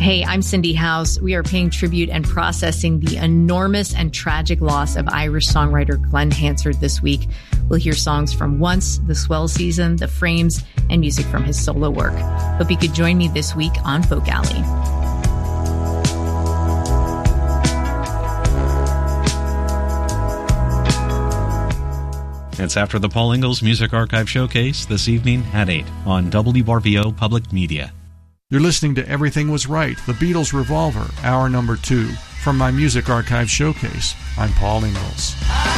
Hey, I'm Cindy House. We are paying tribute and processing the enormous and tragic loss of Irish songwriter Glenn Hansard this week. We'll hear songs from Once, The Swell Season, The Frames, and music from his solo work. Hope you could join me this week on Folk Alley. It's after the Paul Ingalls Music Archive Showcase this evening at 8 on WRVO Public Media. You're listening to Everything Was Right, The Beatles' Revolver, hour number 2. From my Music Archive Showcase, I'm Paul Ingalls.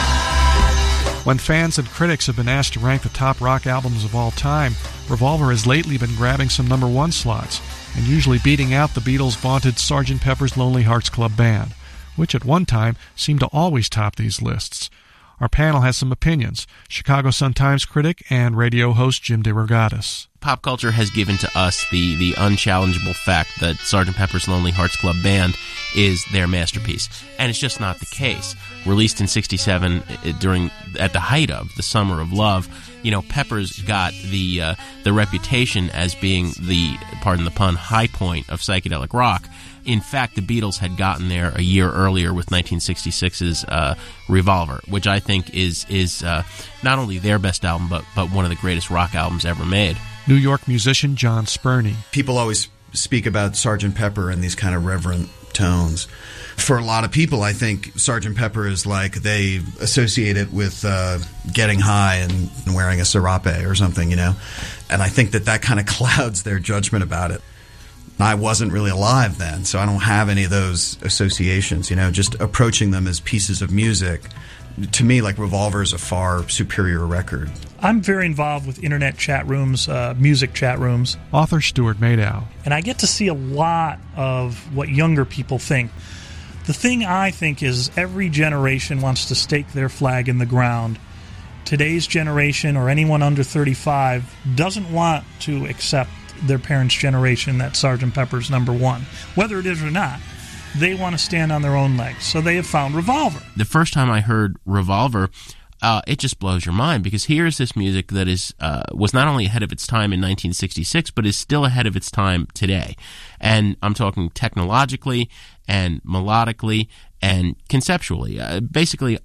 When fans and critics have been asked to rank the top rock albums of all time, Revolver has lately been grabbing some number 1 slots, and usually beating out the Beatles' vaunted Sgt. Pepper's Lonely Hearts Club Band, which at one time seemed to always top these lists. Our panel has some opinions. Chicago Sun-Times critic and radio host Jim DeRogatis. Pop culture has given to us the unchallengeable fact that Sgt. Pepper's Lonely Hearts Club Band is their masterpiece. And it's just not the case. Released in 1967 at the height of the Summer of Love, Pepper's got the reputation as being the, pardon the pun, high point of psychedelic rock. In fact, the Beatles had gotten there a year earlier with 1966's Revolver, which I think is not only their best album, but one of the greatest rock albums ever made. New York musician John Spurney. People always speak about Sgt. Pepper in these kind of reverent tones. For a lot of people, I think Sgt. Pepper is like they associate it with getting high and wearing a serape or something, And I think that kind of clouds their judgment about it. I wasn't really alive then, so I don't have any of those associations, just approaching them as pieces of music. To me, like Revolver is a far superior record. I'm very involved with internet chat rooms, music chat rooms. Author Stuart Madow. And I get to see a lot of what younger people think. The thing I think is every generation wants to stake their flag in the ground. Today's generation, or anyone under 35, doesn't want to accept their parents' generation that Sgt. Pepper's number 1. Whether it is or not, they want to stand on their own legs. So they have found Revolver. The first time I heard Revolver, it just blows your mind, because here's this music that was not only ahead of its time in 1966, but is still ahead of its time today. And I'm talking technologically and melodically and conceptually, basically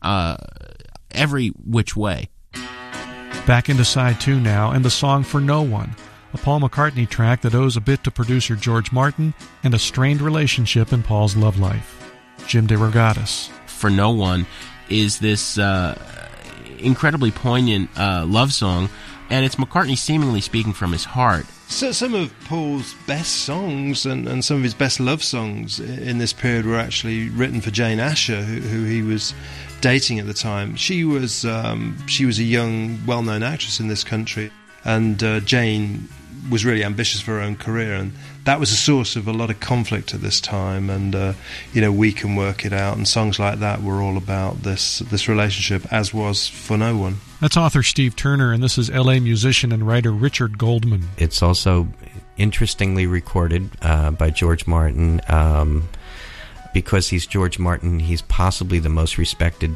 every which way. Back into side 2 now, and the song For No One, a Paul McCartney track that owes a bit to producer George Martin and a strained relationship in Paul's love life. Jim DeRogatis. For No One is this incredibly poignant love song, and it's McCartney seemingly speaking from his heart. So some of Paul's best songs and some of his best love songs in this period were actually written for Jane Asher, who he was dating at the time. She was a young, well-known actress in this country, and Jane was really ambitious for her own career, and that was a source of a lot of conflict at this time. And We Can Work It Out and songs like that were all about this relationship, as was For No One. That's author Steve Turner, and this is L.A. musician and writer Richard Goldman. It's also interestingly recorded by George Martin. Because he's George Martin, he's possibly the most respected,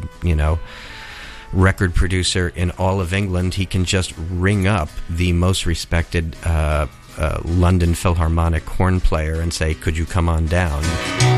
record producer in all of England. He can just ring up the most respected London Philharmonic horn player and say, "Could you come on down?"